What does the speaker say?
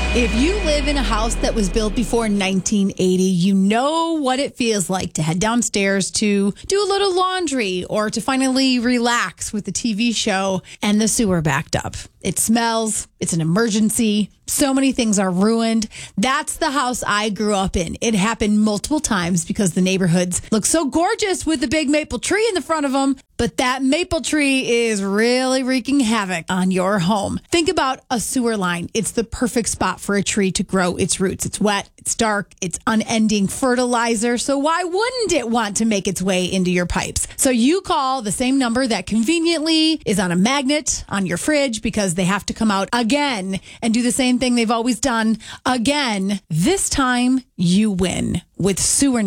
If you live in a house that was built before 1980, you know what it feels like to head downstairs to do a little laundry or to finally relax with the TV show and the sewer backed up. It smells. It's an emergency. So many things are ruined. That's the house I grew up in. It happened multiple times because the neighborhoods look so gorgeous with the big maple tree in the front of them. But that maple tree is really wreaking havoc on your home. Think about a sewer line. It's the perfect spot for a tree to grow its roots. It's wet, it's dark, it's unending fertilizer. So why wouldn't it want to make its way into your pipes? So you call the same number that conveniently is on a magnet on your fridge because they have to come out again and do the same thing they've always done again. This time you win with Sewer